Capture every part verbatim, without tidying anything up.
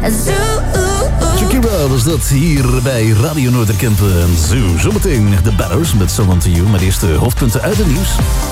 Shakira was dat hier bij Radio Noorderkempen Zoo. Zometeen de Batters met Someone to You, maar eerst de hoofdpunten uit het nieuws.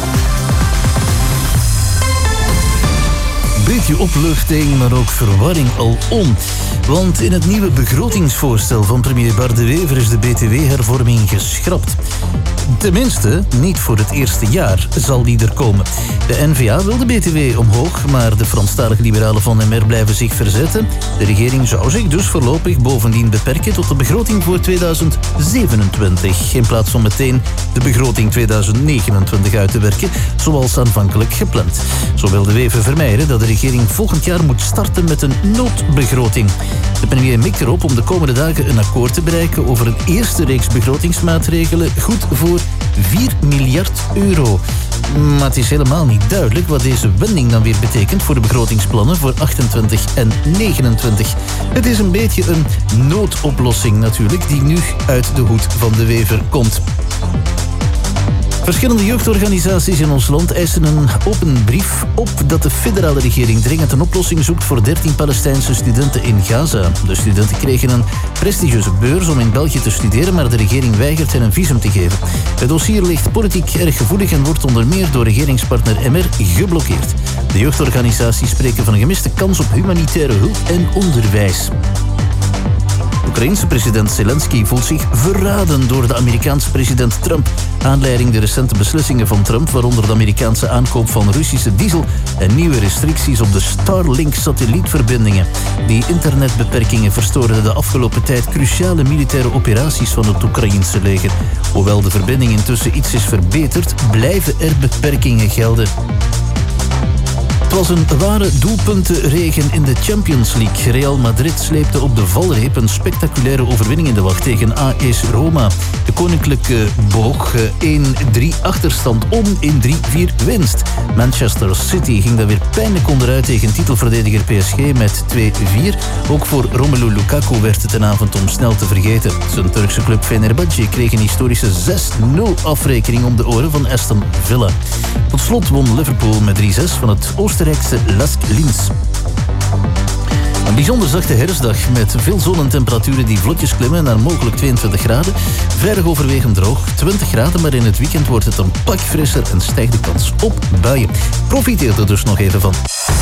Beetje opluchting, maar ook verwarring alom. Want in het nieuwe begrotingsvoorstel van premier Bart De Wever is de B T W-hervorming geschrapt. Tenminste, niet voor het eerste jaar zal die er komen. De N V A wil de B T W omhoog, maar de Franstalige liberalen van M R blijven zich verzetten. De regering zou zich dus voorlopig bovendien beperken tot de begroting voor tweeduizend zevenentwintig... in plaats van meteen de begroting tweeduizend negenentwintig uit te werken, zoals aanvankelijk gepland. Zo wil De Wever vermijden dat de regering volgend jaar moet starten met een noodbegroting. De premier mikt erop om de komende dagen een akkoord te bereiken over een eerste reeks begrotingsmaatregelen goed voor vier miljard euro. Maar het is helemaal niet duidelijk wat deze wending dan weer betekent voor de begrotingsplannen voor achtentwintig en negenentwintig. Het is een beetje een noodoplossing natuurlijk, die nu uit de hoed van De Wever komt. Verschillende jeugdorganisaties in ons land eisen een open brief op dat de federale regering dringend een oplossing zoekt voor dertien Palestijnse studenten in Gaza. De studenten kregen een prestigieuze beurs om in België te studeren, maar de regering weigert hen een visum te geven. Het dossier ligt politiek erg gevoelig en wordt onder meer door regeringspartner M R geblokkeerd. De jeugdorganisaties spreken van een gemiste kans op humanitaire hulp en onderwijs. De Oekraïense president Zelensky voelt zich verraden door de Amerikaanse president Trump. Aanleiding de recente beslissingen van Trump, waaronder de Amerikaanse aankoop van Russische diesel en nieuwe restricties op de Starlink-satellietverbindingen. Die internetbeperkingen verstoorden de afgelopen tijd cruciale militaire operaties van het Oekraïense leger. Hoewel de verbinding intussen iets is verbeterd, blijven er beperkingen gelden. Het was een ware doelpuntenregen in de Champions League. Real Madrid sleepte op de valreep een spectaculaire overwinning in de wacht tegen A S Roma. De koninklijke boog één drie achterstand om in drie vier winst. Manchester City ging dan weer pijnlijk onderuit tegen titelverdediger P S G met twee vier. Ook voor Romelu Lukaku werd het een avond om snel te vergeten. Zijn Turkse club Fenerbahce kreeg een historische zes nul afrekening om de oren van Aston Villa. Tot slot won Liverpool met drie zes van het Oostenrijkse Lask Linz. Een bijzonder zachte herfstdag met veel zon en temperaturen die vlotjes klimmen naar mogelijk tweeëntwintig graden. Vrijdag overwegend droog, twintig graden, maar in het weekend wordt het een pak frisser en stijgt de kans op buien. Profiteer er dus nog even van.